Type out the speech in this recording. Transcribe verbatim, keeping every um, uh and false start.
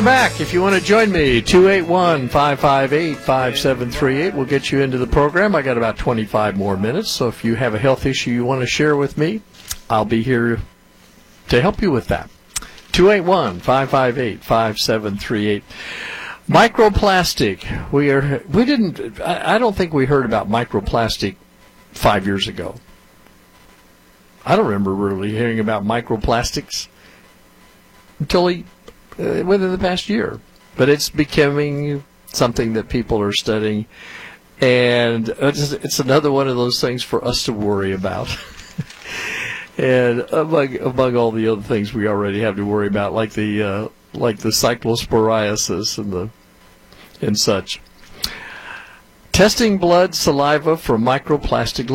we're back. If you want to join me, two eight one, five five eight, five seven three eight. We'll get you into the program. I got about twenty-five more minutes, so if you have a health issue you want to share with me, I'll be here to help you with that. two eight one, five five eight, five seven three eight. Microplastic. We are. We didn't. I, I don't think we heard about microplastic five years ago. I don't remember really hearing about microplastics until he, uh, within the past year. But it's becoming something that people are studying, and it's, it's another one of those things for us to worry about. And among, among all the other things we already have to worry about, like the uh, like the cyclosporiasis and the and such. Testing blood, saliva for microplastic